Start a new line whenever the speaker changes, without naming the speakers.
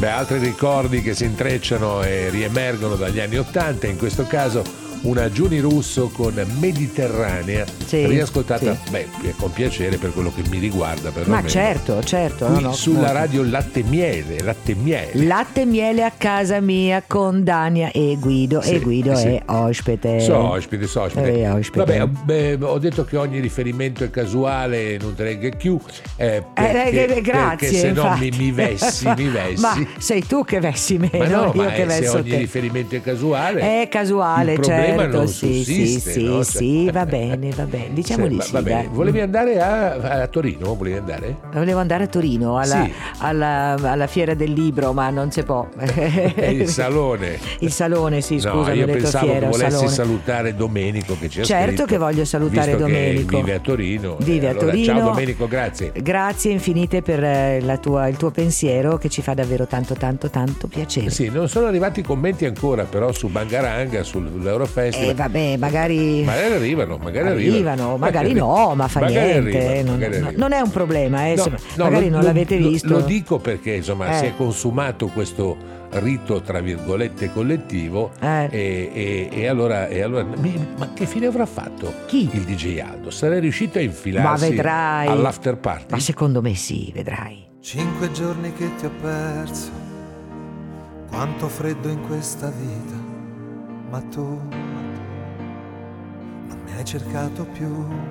Beh, altri ricordi che si intrecciano e riemergono dagli anni '80, in questo caso una Giuni Russo con Mediterranea,
Sì,
riascoltata
sì.
con piacere per quello che mi riguarda,
Ma certo,
qui
no,
sulla
molto.
radio Latte Miele.
Latte e miele a casa mia con Dania e Guido.
Sì,
e Guido
sì.
è ospite.
So ospite.
È ospite.
Vabbè, ho detto che ogni riferimento è casuale, non te ne più, perché
grazie,
se no
infatti.
mi vessi.
Ma sei tu che vessi meno,
Ma no,
io
ma
che
se
vesso
ogni
te.
riferimento è casuale,
È casuale,
il problema
certo,
non
sì,
sussiste,
sì,
no?
sì, va bene, diciamo di sì,
va bene.
dai.
Volevi andare a Torino? Volevi andare?
Volevo andare a Torino
Sì.
alla fiera del libro, ma non si può.
Il salone.
Il salone, sì,
No,
scusa,
io
ho detto
pensavo
fiera,
che volessi
salone.
salutare Domenico che ci ha
Certo
scritto,
che voglio salutare
visto
Domenico.
che vive a Torino.
Vive a
Allora,
Torino.
ciao Domenico, grazie.
Grazie infinite per il tuo pensiero che ci fa davvero tanto piacere.
Sì, non sono arrivati i commenti ancora, però su Bangaranga, sull'Eurofestival.
Vabbè, magari
arrivano,
magari no, ma fa niente. Non è un problema,
No,
se
no,
magari non l'avete visto.
Lo dico perché insomma si è consumato questo rito tra virgolette collettivo e allora ma che fine avrà fatto
Chi?
il DJ Aldo? Sarà riuscito a
Ma
infilarsi
vedrai.
all'after party?
Ma secondo me sì, vedrai.
5 giorni che ti ho perso, quanto freddo in questa vita, ma tu non mi hai cercato più.